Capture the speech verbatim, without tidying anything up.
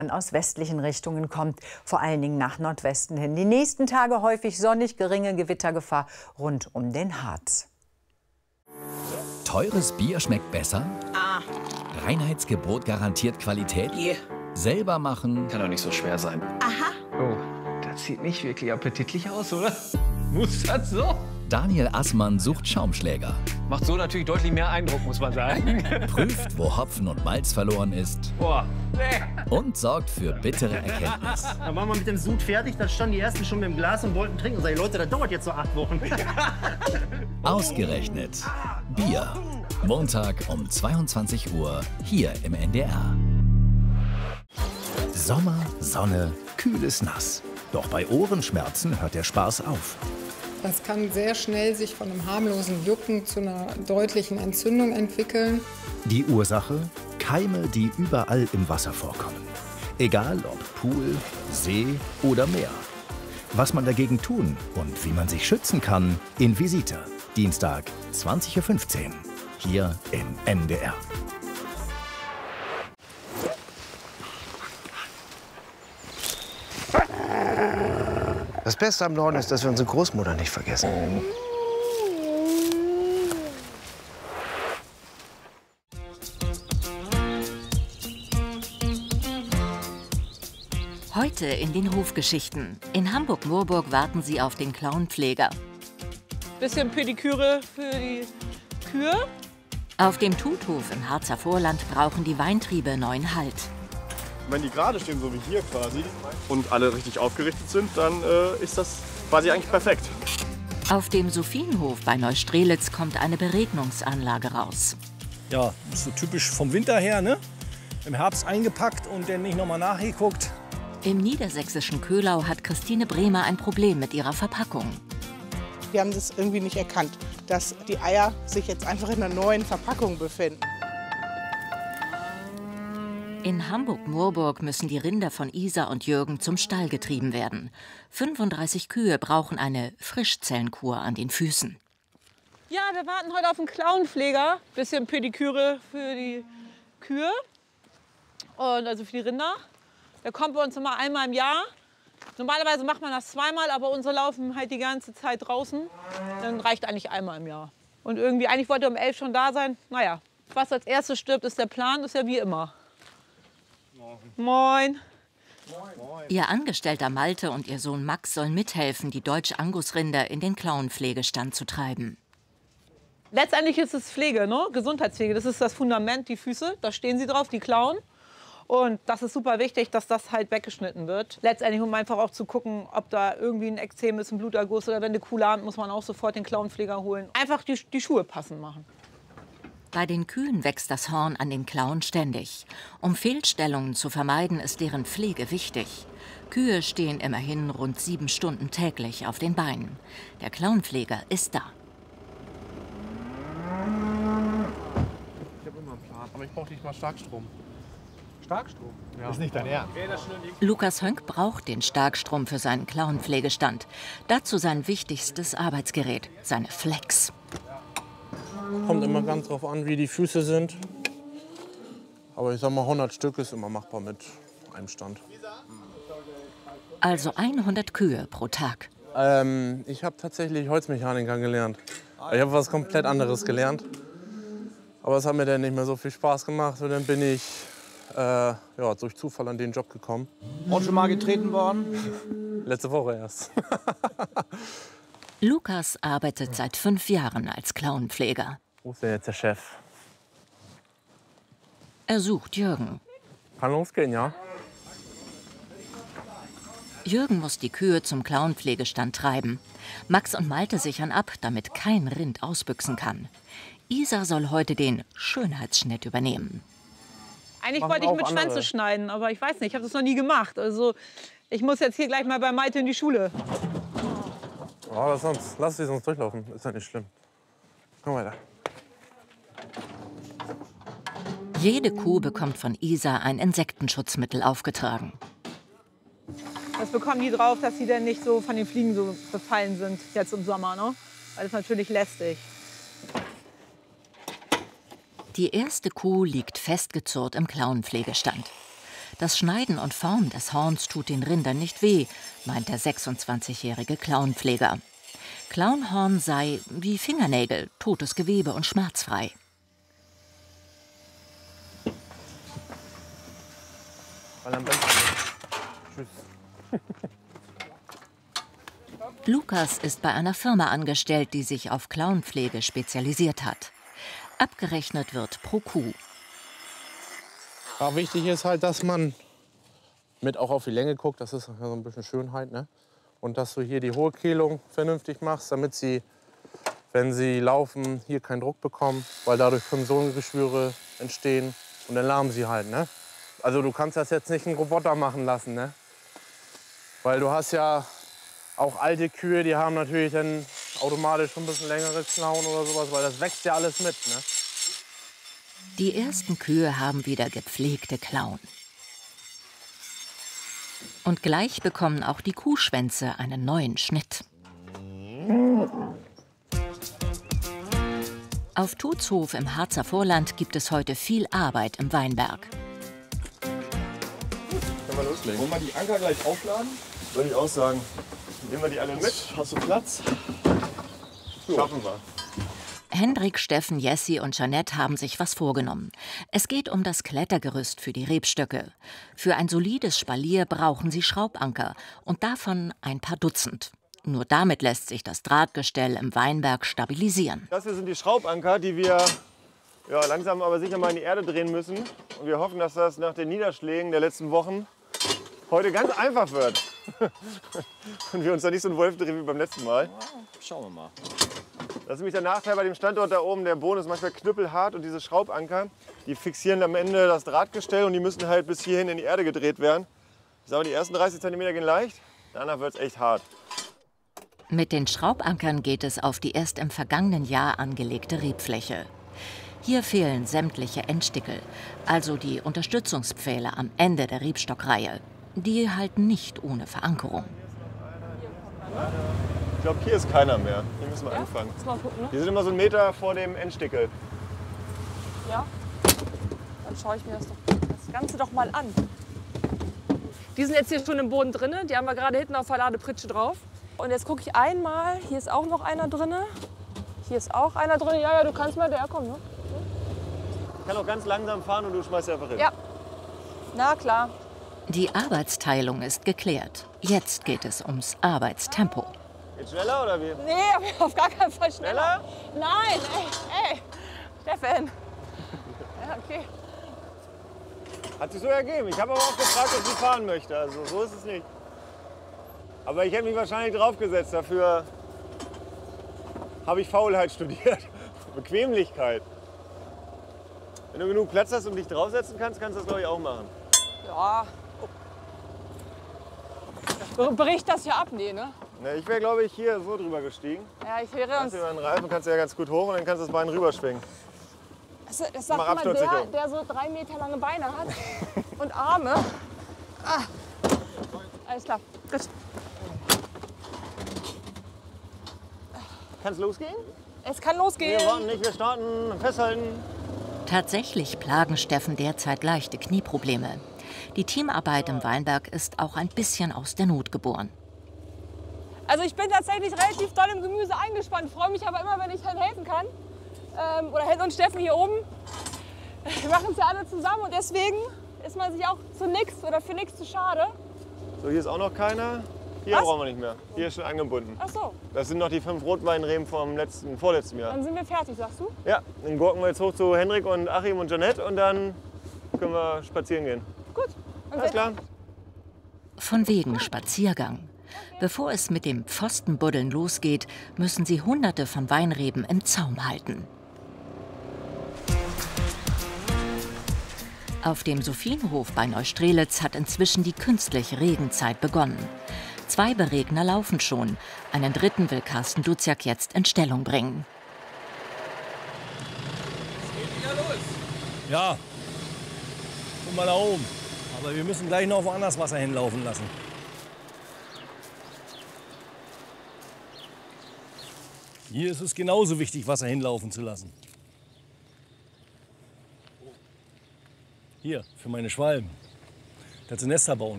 aus westlichen Richtungen kommt, vor allen Dingen nach Nordwesten hin. Die nächsten Tage häufig sonnig, geringe Gewittergefahr rund um den Harz. Teures Bier schmeckt besser? Ah. Reinheitsgebot garantiert Qualität? Yeah. Selber machen? Kann doch nicht so schwer sein. Aha. Oh, das sieht nicht wirklich appetitlich aus, oder? Muss das so? Daniel Assmann sucht Schaumschläger. Macht so natürlich deutlich mehr Eindruck, muss man sagen. Prüft, wo Hopfen und Malz verloren ist. Boah, nee. Und sorgt für bittere Erkenntnis. Dann waren wir mit dem Sud fertig, da standen die ersten schon mit dem Glas und wollten trinken. Sag ich, Leute, das dauert jetzt so acht Wochen. Ausgerechnet Bier. Montag um zweiundzwanzig Uhr hier im N D R. Sommer, Sonne, kühles Nass. Doch bei Ohrenschmerzen hört der Spaß auf. Das kann sehr schnell sich von einem harmlosen Jucken zu einer deutlichen Entzündung entwickeln. Die Ursache? Keime, die überall im Wasser vorkommen. Egal ob Pool, See oder Meer. Was man dagegen tun und wie man sich schützen kann, in Visita. Dienstag, zwanzig Uhr fünfzehn. Hier im N D R. Das Beste am Norden ist, dass wir unsere Großmutter nicht vergessen. Heute in den Hofgeschichten. In Hamburg-Moorburg warten sie auf den Clownpfleger. Bisschen Pediküre für die Kühe. Auf dem Tuthof im Harzer Vorland brauchen die Weintriebe neuen Halt. Wenn die gerade stehen, so wie hier quasi, und alle richtig aufgerichtet sind, dann äh, ist das quasi eigentlich perfekt. Auf dem Sophienhof bei Neustrelitz kommt eine Beregnungsanlage raus. Ja, ist so typisch vom Winter her, ne? Im Herbst eingepackt und dann nicht nochmal nachgeguckt. Im niedersächsischen Köhlau hat Christine Bremer ein Problem mit ihrer Verpackung. Wir haben das irgendwie nicht erkannt, dass die Eier sich jetzt einfach in einer neuen Verpackung befinden. In Hamburg-Moorburg müssen die Rinder von Isa und Jürgen zum Stall getrieben werden. fünfunddreißig Kühe brauchen eine Frischzellenkur an den Füßen. Ja, wir warten heute auf einen Clownpfleger. Bisschen Pediküre für die Kühe und also für die Rinder. Der kommt bei uns immer einmal im Jahr. Normalerweise macht man das zweimal, aber unsere laufen halt die ganze Zeit draußen. Dann reicht eigentlich einmal im Jahr. Und irgendwie, eigentlich wollte er um elf schon da sein. Naja, was als erstes stirbt, ist der Plan, ist ja wie immer. Moin. Moin. Ihr Angestellter Malte und ihr Sohn Max sollen mithelfen, die Deutsch-Angus-Rinder in den Clownpflegestand zu treiben. Letztendlich ist es Pflege, ne? Gesundheitspflege. Das ist das Fundament, die Füße. Da stehen sie drauf, die Klauen. Und das ist super wichtig, dass das halt weggeschnitten wird. Letztendlich, um einfach auch zu gucken, ob da irgendwie ein Ekzem ist, ein Bluterguss oder wenn eine Kuh lahmt, muss man auch sofort den Clownpfleger holen. Einfach die, die Schuhe passend machen. Bei den Kühen wächst das Horn an den Klauen ständig. Um Fehlstellungen zu vermeiden, ist deren Pflege wichtig. Kühe stehen immerhin rund sieben Stunden täglich auf den Beinen. Der Clownpfleger ist da. Ich habe immer einen Plan, aber ich brauche nicht mal Starkstrom. Starkstrom? Ja. Ist nicht dein Ernst. Lukas Hönk braucht den Starkstrom für seinen Clownpflegestand. Dazu sein wichtigstes Arbeitsgerät, seine Flex. Kommt immer ganz drauf an, wie die Füße sind. Aber ich sag mal, hundert Stück ist immer machbar mit einem Stand. Also hundert Kühe pro Tag. Ähm, ich habe tatsächlich Holzmechaniker gelernt. Ich habe was komplett anderes gelernt. Aber es hat mir dann nicht mehr so viel Spaß gemacht. Und dann bin ich äh, ja, durch Zufall an den Job gekommen. Und schon mal getreten worden? Letzte Woche erst. Lukas arbeitet seit fünf Jahren als Clownpfleger. Wo ist denn jetzt der Chef? Er sucht Jürgen. Kann losgehen, ja? Jürgen muss die Kühe zum Clownpflegestand treiben. Max und Malte sichern ab, damit kein Rind ausbüchsen kann. Isa soll heute den Schönheitsschnitt übernehmen. Eigentlich wollte ich mit andere. Schwänze schneiden, aber ich weiß nicht, ich habe das noch nie gemacht. Also ich muss jetzt hier gleich mal bei Malte in die Schule. Oh, lass, uns, lass sie sonst durchlaufen, ist ja nicht schlimm. Komm weiter. Jede Kuh bekommt von Isa ein Insektenschutzmittel aufgetragen. Das bekommen die drauf, dass sie dann nicht so von den Fliegen so befallen sind jetzt im Sommer, ne? Weil das ist natürlich lästig. Die erste Kuh liegt festgezurrt im Clownpflegestand. Das Schneiden und Formen des Horns tut den Rindern nicht weh, meint der sechsundzwanzigjährige Klauenpfleger. Klauenhorn sei wie Fingernägel, totes Gewebe und schmerzfrei. Lukas ist bei einer Firma angestellt, die sich auf Klauenpflege spezialisiert hat. Abgerechnet wird pro Kuh. Ja, wichtig ist halt, dass man mit auch auf die Länge guckt. Das ist so ein bisschen Schönheit, ne? Und dass du hier die Hohlkehlung vernünftig machst, damit sie, wenn sie laufen, hier keinen Druck bekommen. Weil dadurch können Sohlengeschwüre entstehen und dann lahmen sie halt, ne? Also du kannst das jetzt nicht einen Roboter machen lassen, ne? Weil du hast ja auch alte Kühe, die haben natürlich dann automatisch schon ein bisschen längere Klauen oder sowas, weil das wächst ja alles mit, ne? Die ersten Kühe haben wieder gepflegte Klauen. Und gleich bekommen auch die Kuhschwänze einen neuen Schnitt. Auf Tutzhof im Harzer Vorland gibt es heute viel Arbeit im Weinberg. Können wir loslegen? Wollen wir die Anker gleich aufladen? Würde ich auch sagen. Nehmen wir die alle mit? Hast du Platz? So. Schaffen wir. Hendrik, Steffen, Jessie und Jeanette haben sich was vorgenommen. Es geht um das Klettergerüst für die Rebstöcke. Für ein solides Spalier brauchen sie Schraubanker und davon ein paar Dutzend. Nur damit lässt sich das Drahtgestell im Weinberg stabilisieren. Das hier sind die Schraubanker, die wir ja, langsam aber sicher mal in die Erde drehen müssen. Und wir hoffen, dass das nach den Niederschlägen der letzten Wochen heute ganz einfach wird. Und wir uns da nicht so einen Wolf drehen wie beim letzten Mal. Schauen wir mal. Das ist nämlich der Nachteil bei dem Standort da oben. Der Boden ist manchmal knüppelhart und diese Schraubanker, die fixieren am Ende das Drahtgestell und die müssen halt bis hierhin in die Erde gedreht werden. Ich sage, die ersten dreißig Zentimeter gehen leicht, danach wird es echt hart. Mit den Schraubankern geht es auf die erst im vergangenen Jahr angelegte Rebfläche. Hier fehlen sämtliche Endstickel, also die Unterstützungspfähle am Ende der Rebstockreihe. Die halten nicht ohne Verankerung. Ich glaube, hier ist keiner mehr. Hier müssen wir ja? anfangen. Mal gucken, ne? Die sind immer so einen Meter vor dem Endstickel. Ja, dann schaue ich mir das, doch, das Ganze doch mal an. Die sind jetzt hier schon im Boden drin. Die haben wir gerade hinten auf der Ladepritsche drauf. Und jetzt gucke ich einmal. Hier ist auch noch einer drin. Hier ist auch einer drin. Ja, ja, du kannst mal der kommen. Ne? Ich kann auch ganz langsam fahren und du schmeißt einfach hin. Ja, na klar. Die Arbeitsteilung ist geklärt. Jetzt geht es ums Arbeitstempo. Geht schneller oder wie? Nee, auf gar keinen Fall schneller. schneller? Nein, ey, ey, Steffen. Ja, okay. Hat sich so ergeben. Ich habe aber auch gefragt, ob sie fahren möchte. Also so ist es nicht. Aber ich hätte mich wahrscheinlich draufgesetzt. Dafür habe ich Faulheit studiert. Bequemlichkeit. Wenn du genug Platz hast und dich draufsetzen kannst, kannst du das, glaube ich, auch machen. Ja. Oh. Bricht das ja ab? Nee, ne? Ne, ich wäre, glaube ich, hier so drüber gestiegen. Ja, ich wäre uns... Über den Reifen kannst du ja ganz gut hoch und dann kannst du das Bein rüberschwingen. Das, das sagt mal der, der so drei Meter lange Beine hat und Arme. Ah. Alles klar. Gut. Kann es losgehen? Es kann losgehen. Wir warten nicht, wir starten, festhalten. Tatsächlich plagen Steffen derzeit leichte Knieprobleme. Die Teamarbeit im Weinberg ist auch ein bisschen aus der Not geboren. Also ich bin tatsächlich relativ doll im Gemüse eingespannt, freue mich aber immer, wenn ich Hen helfen kann. Ähm, oder Hen und Steffen hier oben. Wir machen es ja alle zusammen und deswegen ist man sich auch zu nichts oder für nichts zu schade. So, hier ist auch noch keiner. Hier Was? brauchen wir nicht mehr. Hier ist schon angebunden. Ach so. Das sind noch die fünf Rotweinreben vom letzten, vorletzten Jahr. Dann sind wir fertig, sagst du? Ja, dann gurken wir jetzt hoch zu Hendrik und Achim und Jeanette und dann können wir spazieren gehen. Gut. Alles klar. Von wegen Spaziergang. Bevor es mit dem Pfostenbuddeln losgeht, müssen sie Hunderte von Weinreben im Zaum halten. Auf dem Sophienhof bei Neustrelitz hat inzwischen die künstliche Regenzeit begonnen. Zwei Beregner laufen schon. Einen dritten will Carsten Duziak jetzt in Stellung bringen. Es geht wieder los. Ja. Guck mal da oben. Aber wir müssen gleich noch woanders Wasser hinlaufen lassen. Hier ist es genauso wichtig, Wasser hinlaufen zu lassen. Hier, für meine Schwalben. dass sie Nester bauen.